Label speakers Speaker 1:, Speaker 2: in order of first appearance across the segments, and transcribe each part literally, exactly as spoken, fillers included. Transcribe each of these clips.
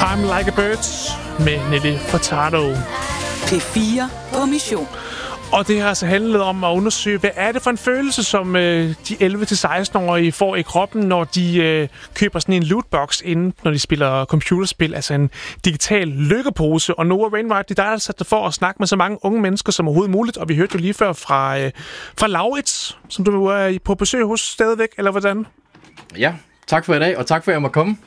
Speaker 1: I'm Like a Bird med Nelly Furtado.
Speaker 2: P fire på mission.
Speaker 1: Og det har altså handlet om at undersøge, hvad er det for en følelse, som øh, de elleve til seksten-årige får i kroppen, når de øh, køber sådan en lootbox inden, når de spiller computerspil, altså en digital lykkepose. Og Noah Wainwright, det er dig, der satte for at snakke med så mange unge mennesker som overhovedet muligt, og vi hørte jo lige før fra, øh, fra Laurits, som du er på besøg hos stadigvæk, eller hvordan?
Speaker 3: Ja, tak for i dag, og tak for at jeg må komme.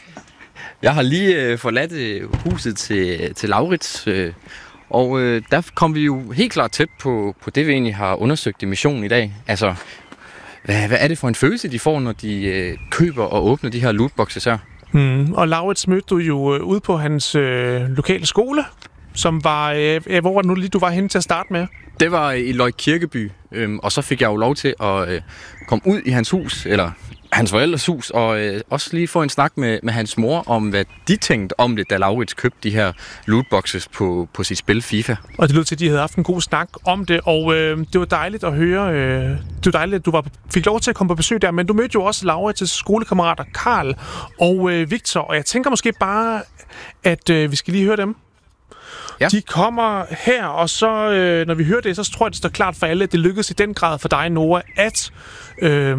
Speaker 3: Jeg har lige øh, forladt øh, huset til, til Laurits, øh, og øh, der kom vi jo helt klart tæt på, på det, vi egentlig har undersøgt i missionen i dag. Altså, hvad, hvad er det for en følelse, de får, når de øh, køber og åbner de her lootboxes her?
Speaker 1: Hmm. Og Laurits mødte du jo øh, ude på hans øh, lokale skole, som var, øh, hvor var det nu lige, du var henne til at starte med?
Speaker 3: Det var i Løg Kirkeby, øh, og så fik jeg jo lov til at øh, komme ud i hans hus, eller hans forældres hus, og øh, også lige få en snak med, med hans mor om, hvad de tænkte om det, da Laurits købte de her lootboxes på, på sit spil FIFA.
Speaker 1: Og det lød til, at de havde haft en god snak om det, og øh, det var dejligt at høre. Øh, det var dejligt, at du var, fik lov til at komme på besøg der, men du mødte jo også Laurits' skolekammerater Karl og øh, Victor, og jeg tænker måske bare, at øh, vi skal lige høre dem. Ja. De kommer her, og så, øh, når vi hører det, så tror jeg, det står klart for alle, at det lykkedes i den grad for dig, Noah, at... Øh,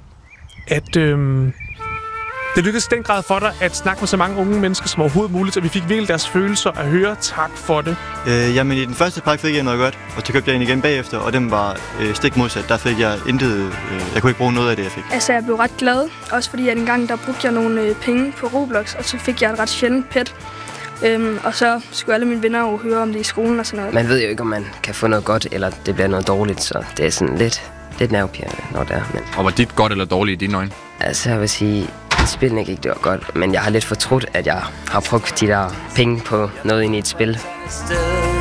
Speaker 1: at øhm, det lykkedes i den grad for dig at snakke med så mange unge mennesker som overhovedet muligt, og vi fik virkelig deres følelser at høre. Tak for det.
Speaker 4: Øh, jamen, i den første pakke fik jeg noget godt, og så købte jeg en igen bagefter, og den var øh, stik modsat. Der fik jeg intet... Øh, jeg kunne ikke bruge noget af det, jeg fik.
Speaker 5: Altså, jeg blev ret glad, også fordi at en gang der brugte jeg nogle øh, penge på Roblox, og så fik jeg et ret sjældent pet. Øhm, og så skulle alle mine venner jo høre om det i skolen og sådan noget.
Speaker 6: Man ved jo ikke, om man kan få noget godt, eller det bliver noget dårligt, så det er sådan lidt... lidt nervepirrende, når det er. Men...
Speaker 3: Og var dit godt eller dårligt i dine øjne?
Speaker 6: Altså, jeg vil sige, at spillene gik det var godt, men jeg har lidt fortrudt, at jeg har brugt de der penge på noget ind i et spil.